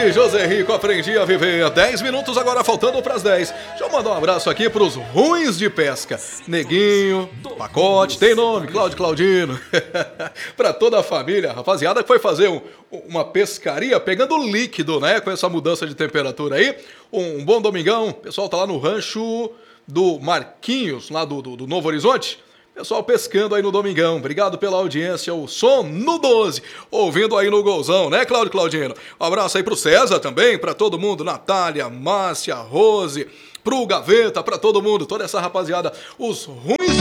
e José Rico, aprendi a viver. 10 minutos agora faltando para as 10. Deixa eu mandar um abraço aqui pros ruins de pesca. Neguinho, Pacote, tem nome, Cláudio Claudino. Para toda a família, rapaziada que foi fazer uma pescaria pegando líquido, né? Com essa mudança de temperatura aí. Um bom domingão. O pessoal tá lá no rancho do Marquinhos, lá do Novo Horizonte. Pessoal pescando aí no domingão, obrigado pela audiência, o som no 12, ouvindo aí no golzão, né, Cláudio Claudino? Um abraço aí pro César também, pra todo mundo, Natália, Márcia, Rose, pro Gaveta, pra todo mundo, toda essa rapaziada, os ruins